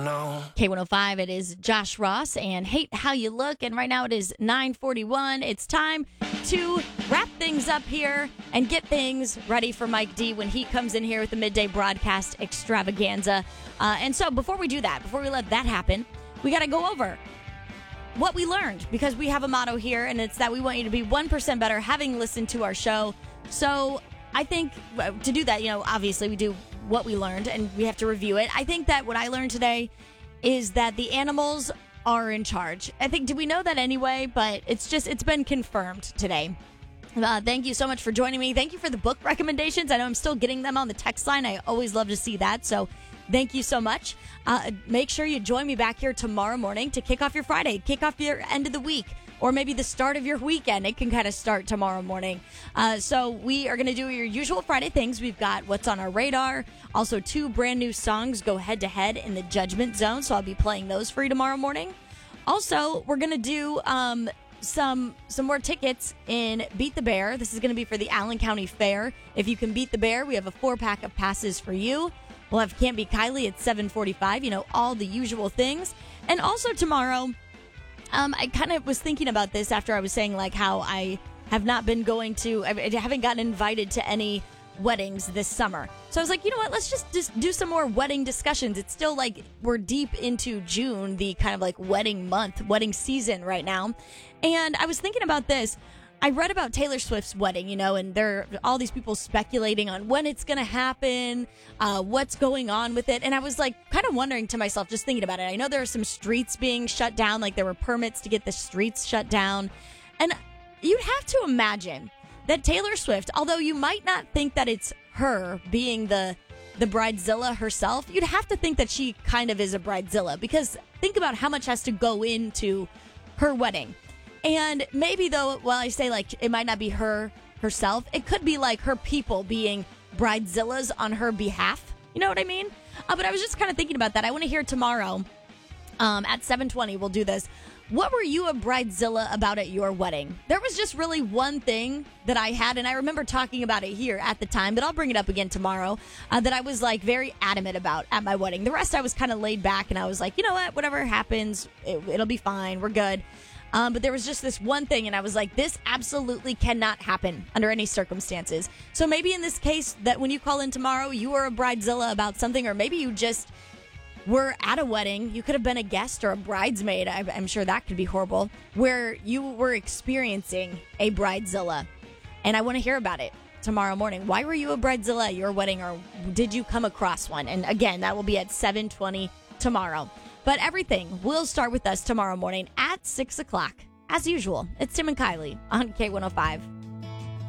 K105, it is Josh Ross and Hate How You Look. And right now it is 9:41. It's time to wrap things up here and get things ready for Mike D when he comes in here with the midday broadcast extravaganza. And so before we do that, before we let that happen, we got to go over what we learned, because we have a motto here, and it's that we want you to be 1% better having listened to our show. So I think to do that, obviously we do what we learned and we have to review it. I think that what I learned today is that the animals are in charge. I think, do we know that anyway? But it's been confirmed today. Thank you so much for joining me. Thank you for the book recommendations. I know I'm still getting them on the text line. I always love to see that. So thank you so much. Make sure you join me back here tomorrow morning to kick off your Friday, kick off your end of the week, or maybe the start of your weekend. It can kind of start tomorrow morning. So we are going to do your usual Friday things. We've got What's on Our Radar. Also, 2 brand new songs go head to head in the Judgment Zone. So I'll be playing those for you tomorrow morning. Also, we're going to do some more tickets in Beat the Bear. This is going to be for the Allen County Fair. If you can beat the bear, we have a 4-pack of passes for you. We'll have Can't Beat Kylie at 7:45. All the usual things. And also tomorrow, I kind of was thinking about this after I was saying how I have not been I haven't gotten invited to any weddings this summer. So I was like, you know what, let's just do some more wedding discussions. It's still we're deep into June, the kind of wedding month, wedding season right now. And I was thinking about this. I read about Taylor Swift's wedding, and there are all these people speculating on when it's going to happen, what's going on with it. And I was kind of wondering to myself, just thinking about it. I know there are some streets being shut down, there were permits to get the streets shut down. And you'd have to imagine that Taylor Swift, although you might not think that it's her being the bridezilla herself, you'd have to think that she kind of is a bridezilla, because think about how much has to go into her wedding. And maybe, though, while I say it might not be her herself, it could be her people being bridezillas on her behalf. You know what I mean? But I was just kind of thinking about that. I want to hear tomorrow at 7:20. We'll do this. What were you a bridezilla about at your wedding? There was just really one thing that I had, and I remember talking about it here at the time, but I'll bring it up again tomorrow, that I was very adamant about at my wedding. The rest I was kind of laid back, and I was like, you know what, whatever happens, it'll be fine. We're good. But there was just this one thing, and I was like, this absolutely cannot happen under any circumstances. So maybe in this case, that when you call in tomorrow, you were a bridezilla about something, or maybe you just were at a wedding. You could have been a guest or a bridesmaid. I'm sure that could be horrible, where you were experiencing a bridezilla. And I want to hear about it tomorrow morning. Why were you a bridezilla at your wedding, or did you come across one? And again, that will be at 7:20 tomorrow. But everything will start with us tomorrow morning at 6 o'clock. As usual, it's Tim and Kylie on K105.